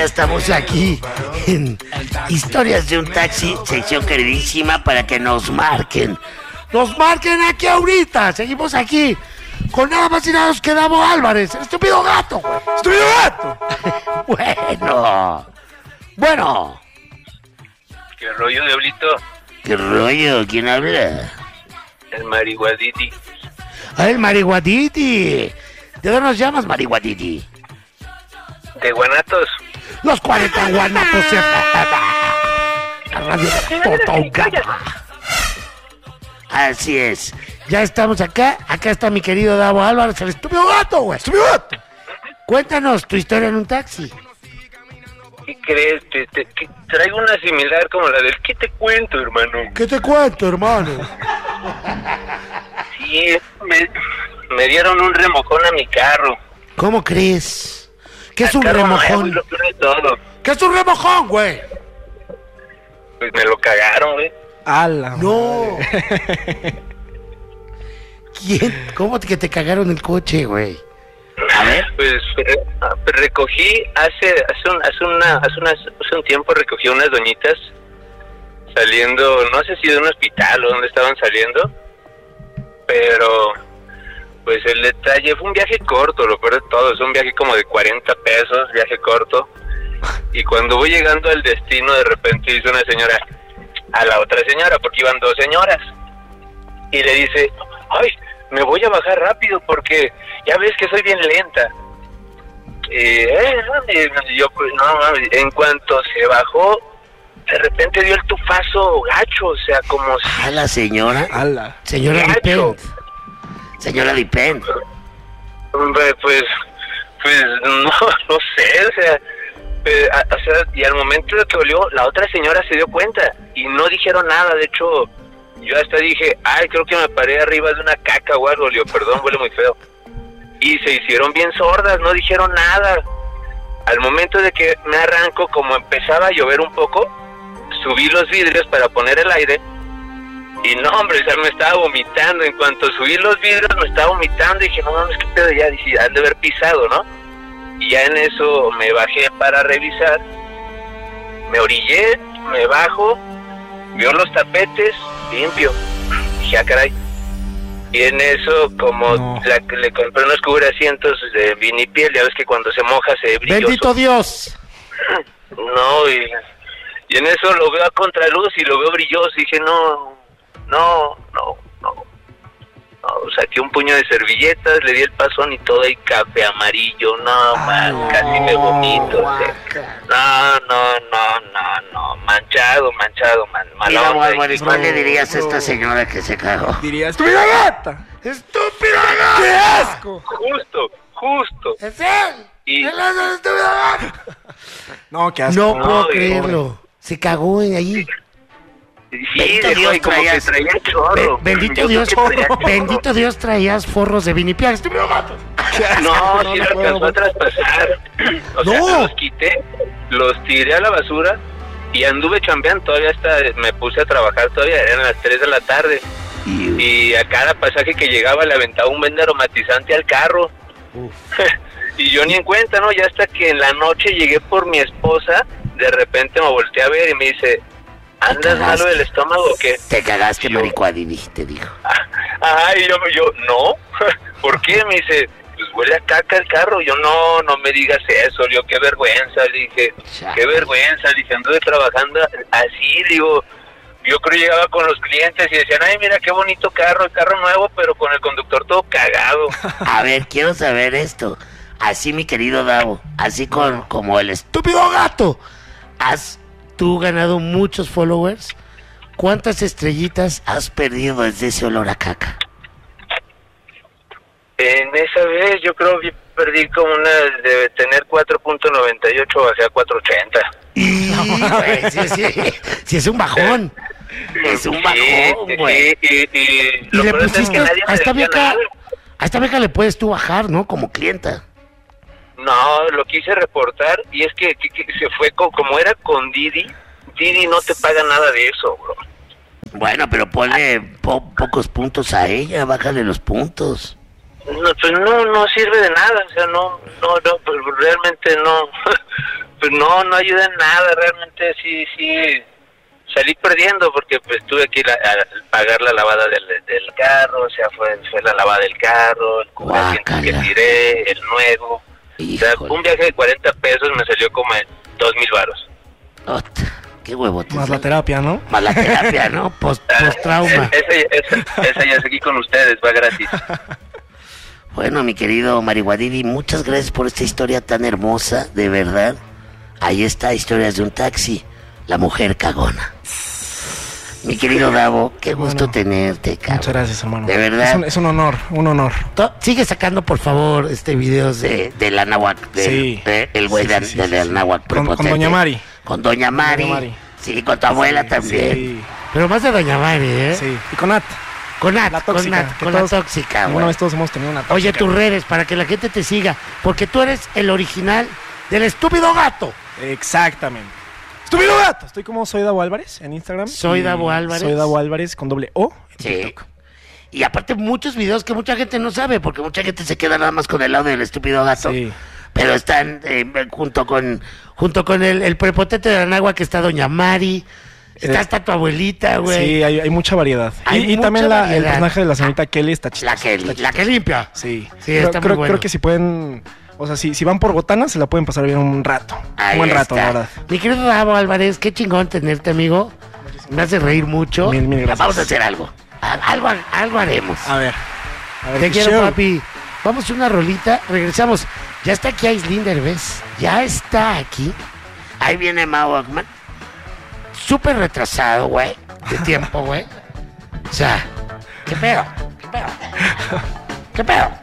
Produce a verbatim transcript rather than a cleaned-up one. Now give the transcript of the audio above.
Estamos aquí en Historias de un Taxi, sección queridísima para que nos marquen. Nos marquen aquí ahorita. Seguimos aquí con nada más y nada menos que Davo Álvarez, el estúpido gato, güey. ¡Estúpido gato! Bueno. Bueno. ¿Qué rollo, diablito? ¿Qué rollo? ¿Quién habla? El marihuaditi. ¡Ah, el marihuaditi! ¿De dónde nos llamas, marihuaditi? De Guanatos. Los cuarenta guanatos se... La radio Totongama. Así es. Ya estamos acá. Acá está mi querido Davo Álvarez, el estúpido gato, güey. ¡Estúpido gato! Cuéntanos tu historia en un taxi. ¿Qué crees? Te, te, que traigo una similar como la del ¿qué te cuento, hermano? ¿Qué te cuento, hermano? Sí, me, me dieron un remojón a mi carro. ¿Cómo crees? ¿Qué es un Carro remojón? nuevo, lo peor de todo. ¿Qué es un remojón, güey? Pues me lo cagaron, güey. ¡Hala! No. ¿Quién? ¿Cómo que te cagaron el coche, güey? A ver. Pues re, recogí hace hace un hace una hace unas hace un tiempo recogí unas doñitas saliendo, no sé si de un hospital o dónde estaban saliendo, pero pues el detalle fue un viaje corto, lo peor de todo, es un viaje como de cuarenta pesos, viaje corto. Y cuando voy llegando al destino, de repente dice una señora a la otra señora, porque iban dos señoras, y le dice: ay, me voy a bajar rápido porque ya ves que soy bien lenta. Y eh, yo, pues, no, en cuanto se bajó, de repente dio el tufazo gacho, o sea, como si... ¿A la señora? ¡Hala! Señora Dipent. Señora Dipent. Hombre, pues, pues, no, no sé, o sea, eh, a, o sea, y al momento de que olió, la otra señora se dio cuenta y no dijeron nada. De hecho, yo hasta dije: ay, creo que me paré arriba de una caca o algo, Leo, perdón, huele muy feo. Y se hicieron bien sordas, no dijeron nada. Al momento de que me arranco, como empezaba a llover un poco, subí los vidrios para poner el aire. Y no, hombre, o sea, me estaba vomitando. En cuanto subí los vidrios, me estaba vomitando. Y dije: no mames, qué pedo, ya, dije, han de haber pisado, ¿no? Y ya en eso me bajé para revisar. Me orillé, me bajo, vio los tapetes, limpio. Dije: ah, caray. Y en eso, como no. la, le compré unos cubrasientos de vinipiel, ya ves que cuando se moja se brilloso. ¡Bendito Dios! No, y, y en eso lo veo a contraluz y lo veo brilloso. Y dije: no, no, no, no. no. Saqué un puño de servilletas, le di el pasón y todo ahí café amarillo. No, man, casi me vomito. O sea, no, no, no, no, no. Manchado, manchado, man. Mira, Malón, Álvarez, ¿cuál le dirías a esta señora que se cagó? Diría: ¡estúpida gata! ¡Estúpida ¡Qué gata! asco! Justo, justo. ¡Es él! Y- ¡Es el estúpido gato! No, qué asco. No No, puedo güey, creerlo. Se cagó en ahí. Sí, Bendito dejó Dios, ahí como traías- que traía chorro. Be- bendito Yo Dios, creo que traía chorro. bendito Dios, traías forros de vinipiel. ¡Estúpido gato! No, No, sí no lo puedo. alcanzó a traspasar. O sea, No. los quité, los tiré a la basura y anduve chambeando. Todavía hasta me puse a trabajar, todavía eran las tres de la tarde. Y a cada pasaje que llegaba le aventaba un vende aromatizante al carro. Y yo ni en cuenta, ¿no? Ya hasta que en la noche llegué por mi esposa, de repente me volteé a ver y me dice: ¿andas malo del estómago o qué? Te cagaste, Yo- maricuadini, te dijo. Ajá, y yo, yo, no. ¿Por qué? Me dice: pues huele a caca el carro. Yo, no, no me digas eso. Yo, qué vergüenza. Le dije: qué vergüenza. Le dije: anduve trabajando así. Digo, yo creo que llegaba con los clientes y decían: ay, mira qué bonito carro, el carro nuevo, pero con el conductor todo cagado. A ver, quiero saber esto. Así, mi querido Davo, así con como el estúpido gato, ¿has tú ganado muchos followers? ¿Cuántas estrellitas has perdido desde ese olor a caca? En esa vez yo creo que perdí como una, debe tener cuatro punto noventa y ocho, bajé a cuatro punto ochenta. Y, güey, sí, sí, sí, es un bajón. Es un Sí, bajón, güey. sí, y, y, Y lo le peor es que pusiste, nadie me a esta decía beca, nada. a esta beca le puedes tú bajar, ¿no? Como clienta. No, lo quise reportar y es que, que- que se fue co- como era con Didi. Didi no te paga nada de eso, bro. Bueno, pero ponle po- pocos puntos a ella, bájale los puntos. No, pues no, no sirve de nada, o sea, no, no, no, pues realmente no. pues no, no ayuda en nada, realmente sí, sí, salí perdiendo porque pues tuve que ir a, a pagar la lavada del, del carro, o sea, fue, fue la lavada del carro, el cubrimiento que tiré, el nuevo, híjole. O sea, un viaje de cuarenta pesos me salió como en dos mil varos. Ota, qué huevo. Más la terapia, ¿no? Más la terapia, ¿no? Post, post trauma. Esa, esa, esa ya es aquí con ustedes, va gratis. Bueno, mi querido Marihuadidi, muchas gracias por esta historia tan hermosa, de verdad. Ahí está, Historias de un Taxi, la mujer cagona. Mi querido Davo, qué gusto bueno, tenerte, cabrón. Muchas gracias, hermano. De verdad. Es un, es un honor, un honor. Sigue sacando, por favor, este videos de, de la náhuatl, de, sí. de el güey sí, sí, sí, de, de sí, la náhuatl con, con Doña Mari. Con Doña Mari. Doña Mari. Sí, con tu abuela sí, también. Sí. Pero más de Doña Mari, ¿eh? Sí, y con Nat. Con Nat, la tóxica, con, Nat, con todos, la tóxica, güey. Una vez todos hemos tenido una tóxica. Oye, tus redes, para que la gente te siga, porque tú eres el original del Estúpido Gato. Exactamente. ¡Estúpido Gato! Estoy como Soy Davo Álvarez en Instagram. Soy Davo Álvarez. Soy Davo Álvarez con doble O en sí. TikTok. Y aparte muchos videos que mucha gente no sabe, porque mucha gente se queda nada más con el lado del Estúpido Gato. Sí. Pero están eh, junto con junto con el, el prepotente de la Nagua, que está Doña Mari. Está hasta tu abuelita, güey. Sí, hay, hay mucha variedad. Hay y, y mucha también la, variedad. el personaje de la señorita Kelly está chistoso. La Kelly, la que limpia. Sí, sí está creo, muy bueno. Creo que si pueden, o sea, si, si van por botana, se la pueden pasar bien un rato. Ahí un buen rato, está. la verdad. Mi querido Davo Álvarez, qué chingón tenerte, amigo. Me hace reír mucho. Mil, mil gracias. Vamos a hacer algo. Algo, algo haremos. A ver. A ver Te quiero, show. papi. Vamos a una rolita. Regresamos. Ya está aquí Aislinn Derbez. Ya está aquí. Ahí viene Mau Ockman. Súper retrasado, güey. De tiempo, güey. O sea, ¿qué pedo? ¿Qué pedo? ¿Qué pedo?